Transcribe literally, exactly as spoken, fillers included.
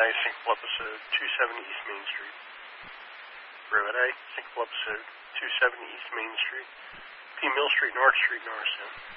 A, Syncopal Episode two seventy East Main Street. Rivet A, Syncopal Episode two seventy East Main Street. P. Mill Street, North Street, Norristown.